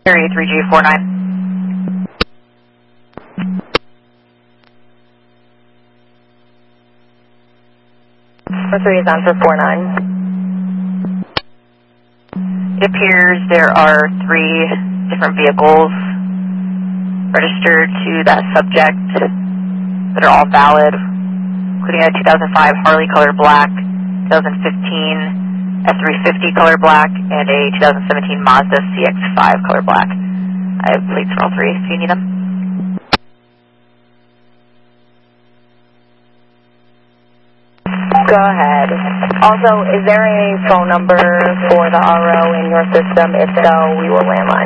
Area 3G49. Three is on for 49. It appears there are 3 different vehicles registered to that subject that are all valid, including a 2005 Harley color black, 2015 F350 color black, and a 2017 Mazda CX-5 color black. I have plates for all 3 if you need them. Go ahead. Also, is there a phone number for the RO in your system? If so, we will landline.